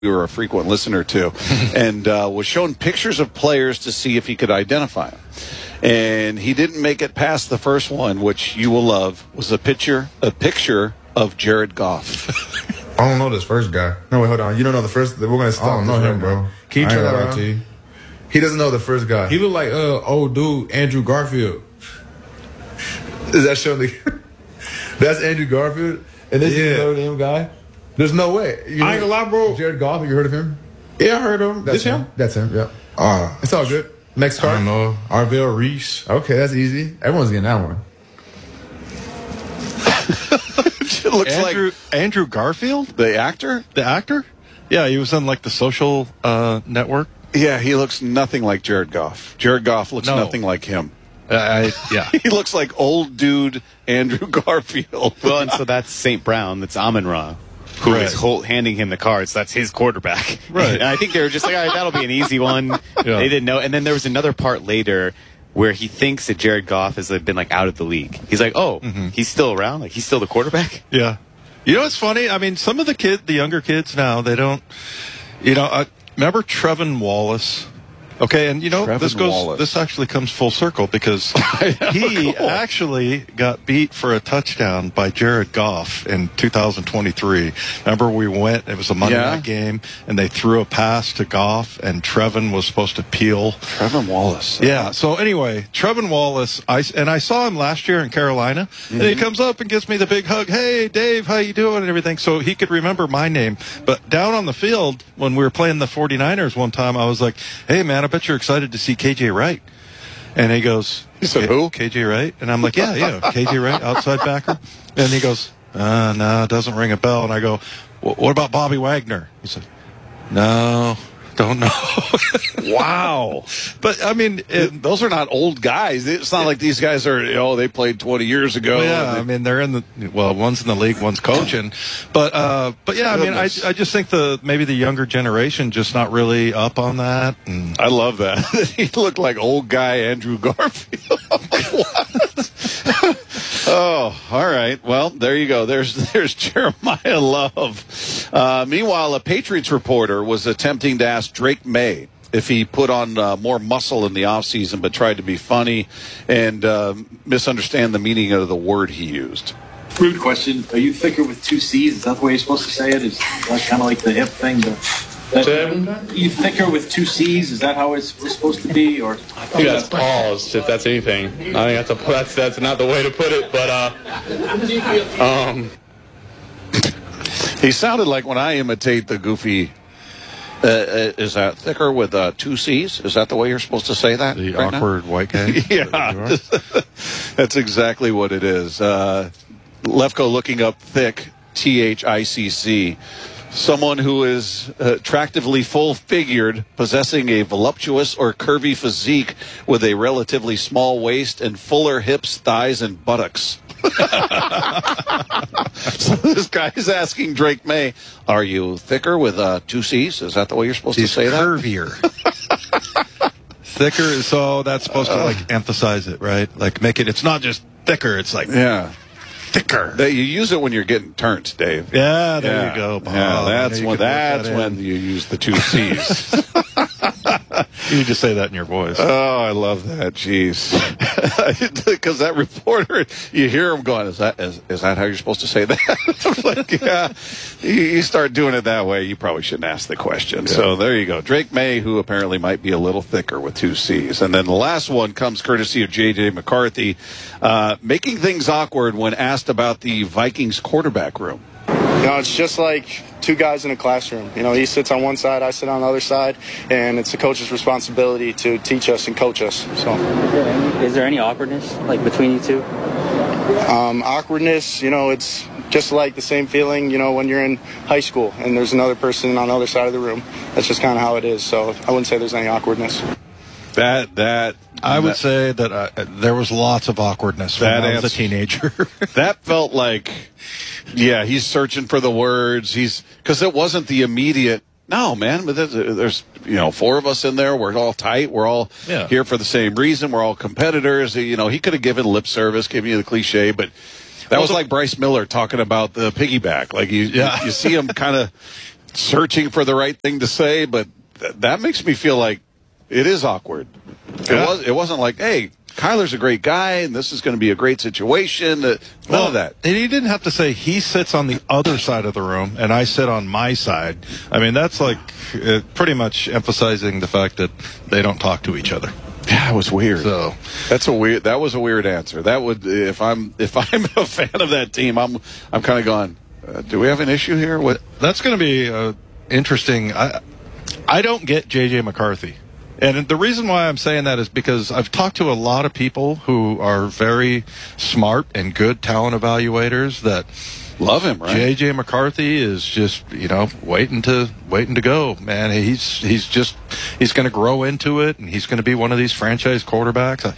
we were a frequent listener to, and was shown pictures of players to see if he could identify them. And he didn't make it past the first one, which you will love, was a picture of Jared Goff. I don't know this first guy. No, wait, hold on. You don't know the first? We're going to stop. I don't know him, bro. Can you turn that around? To you. He doesn't know the first guy. He look like old dude Andrew Garfield. Is that showing the... That's Andrew Garfield? And this is the name guy? There's no way. I ain't gonna lie, bro. Jared Goff, have you heard of him? Yeah, I heard of him. That's him? That's him, yeah. It's all good. Next card? I don't know. Arvell Reese. Okay, that's easy. Everyone's getting that one. It looks Andrew Garfield? The actor? The actor? Yeah, he was on like the Social Network. Yeah, he looks nothing like Jared Goff. Jared Goff looks nothing like him. Yeah. He looks like old dude Andrew Garfield. Well, and so that's St. Brown. That's Amon-Ra, who is handing him the cards. That's his quarterback. Right. And I think they were just like, all right, that'll be an easy one. Yeah. They didn't know. And then there was another part later where he thinks that Jared Goff has been like out of the league. He's like, he's still around? Like he's still the quarterback? Yeah. You know what's funny? I mean, some of the younger kids now, they don't, remember Trevin Wallace? Okay, and this actually comes full circle because he actually got beat for a touchdown by Jared Goff in 2023. Remember we went, it was a Monday night game, and they threw a pass to Goff, and Trevin was supposed to peel. Trevin Wallace. Yeah, so anyway, Trevin Wallace, I saw him last year in Carolina, and he comes up and gives me the big hug. Hey, Dave, how you doing and everything. So he could remember my name. But down on the field, when we were playing the 49ers one time, I was like, hey, man, I bet you're excited to see KJ Wright. And he goes, he said, who? KJ Wright? And I'm like, yeah, KJ Wright, outside backer. And he goes, no, it doesn't ring a bell. And I go, what about Bobby Wagner? He said, no, don't know. Wow. But, I mean, those are not old guys. It's not like these guys are, they played 20 years ago. Well, yeah, I mean, they're one's in the league, one's coaching. But yeah, I mean, I just think maybe the younger generation just not really up on that. And I love that. He looked like old guy Andrew Garfield. Oh, all right. Well, there you go. There's Jeremiah Love. Meanwhile, a Patriots reporter was attempting to ask Drake May if he put on more muscle in the offseason but tried to be funny and misunderstand the meaning of the word he used. Rude question. Are you thicker with two C's? Is that the way you're supposed to say it? Is that kind of like the hip thing? Are you thicker with two C's? Is that how it's supposed to be? Or I think that's paused, if that's anything. I think that's not the way to put it, but he sounded like when I imitate the goofy. Is that thicker with two C's? Is that the way you're supposed to say that? The right awkward white guy? Yeah. That's exactly what it is. Lefko looking up thick, THICC. Someone who is attractively full-figured, possessing a voluptuous or curvy physique with a relatively small waist and fuller hips, thighs, and buttocks. So this guy is asking Drake May, are you thicker with two C's? Is that the way you're supposed to say curvier. Thicker, so that's supposed to like emphasize it, right? Like make it, it's not just thicker, it's like thicker. You use it when you're getting turned, Dave. Yeah, there you go, Bob. Yeah, that's when you use the two C's. You need to say that in your voice. Oh, I love that. Jeez. Because that reporter, you hear him going, is that how you're supposed to say that? Like, yeah. You start doing it that way, you probably shouldn't ask the question. Yeah. So there you go. Drake May, who apparently might be a little thicker with two C's. And then the last one comes courtesy of J.J. McCarthy, making things awkward when asked about the Vikings quarterback room. It's just like two guys in a classroom. He sits on one side, I sit on the other side, and it's the coach's responsibility to teach us and coach us. So, is there any awkwardness like between you two? Awkwardness, it's just like the same feeling, when you're in high school and there's another person on the other side of the room. That's just kind of how it is. So I wouldn't say there's any awkwardness. I would say that there was lots of awkwardness when I was a teenager. That felt like, he's searching for the words. Because it wasn't the immediate, no, man, but there's four of us in there. We're all tight. We're all here for the same reason. We're all competitors. He could have given lip service, giving you the cliche, but that was like Bryce Miller talking about the piggyback. Like you see him kind of searching for the right thing to say, but that makes me feel like it is awkward. Yeah. It wasn't like, hey, Kyler's a great guy, and this is going to be a great situation. None of that. And he didn't have to say he sits on the other side of the room, and I sit on my side. I mean, that's like pretty much emphasizing the fact that they don't talk to each other. Yeah, it was weird. So that was a weird answer. That would, if I'm a fan of that team, I'm kind of going, do we have an issue here? What? That's going to be interesting. I don't get J.J. McCarthy. And the reason why I'm saying that is because I've talked to a lot of people who are very smart and good talent evaluators that love him, right? J.J. McCarthy is just, waiting to go, man. He's going to grow into it, and he's going to be one of these franchise quarterbacks.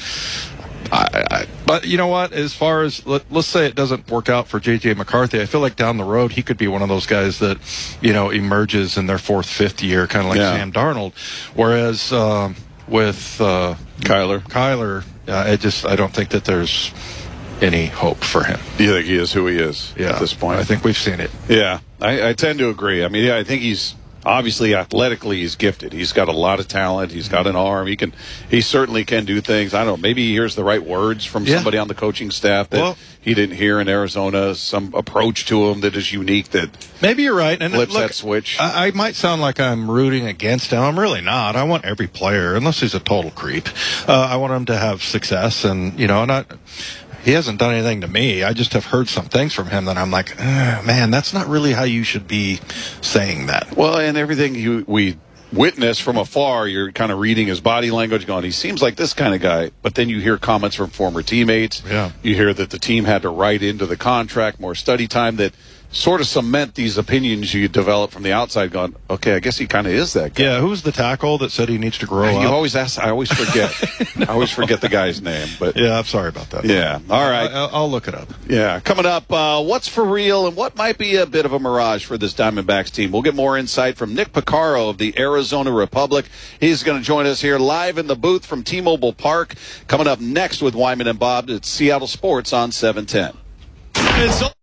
But you know what? As far as let's say it doesn't work out for J.J. McCarthy, I feel like down the road he could be one of those guys that emerges in their fourth, fifth year, kind of like Sam Darnold. Whereas with Kyler, I don't think that there's any hope for him. Do you think he is who he is at this point? I think we've seen it. Yeah, I tend to agree. I mean, I think he's. Obviously, athletically, he's gifted. He's got a lot of talent. He's got an arm. He certainly can do things. I don't know. Maybe he hears the right words from somebody on the coaching staff that he didn't hear in Arizona. Some approach to him that is unique. That maybe you're right. And flips that switch. I might sound like I'm rooting against him. I'm really not. I want every player, unless he's a total creep. I want him to have success, and he hasn't done anything to me. I just have heard some things from him that I'm like, man, that's not really how you should be saying that. Well, and everything we witness from afar, you're kind of reading his body language going, he seems like this kind of guy. But then you hear comments from former teammates. Yeah. You hear that the team had to write into the contract more study time that sort of cement these opinions you develop from the outside going, okay, I guess he kind of is that guy. Yeah, who's the tackle that said he needs to grow up? You always ask. I always forget. I always forget the guy's name. But yeah, I'm sorry about that. Yeah, all right. I'll look it up. Yeah, coming up, what's for real and what might be a bit of a mirage for this Diamondbacks team? We'll get more insight from Nick Piccaro of the Arizona Republic. He's going to join us here live in the booth from T-Mobile Park. Coming up next with Wyman and Bob, it's Seattle Sports on 710.